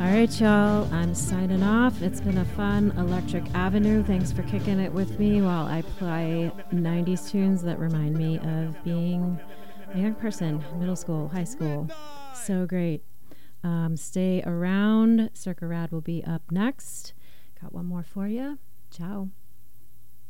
All right, y'all. I'm signing off. It's been a fun Electric Avenue. Thanks for kicking it with me while I play 90s tunes that remind me of being a young person, middle school, high school. So great. Stay around. Circa Rad will be up next. Got one more for you. Ciao.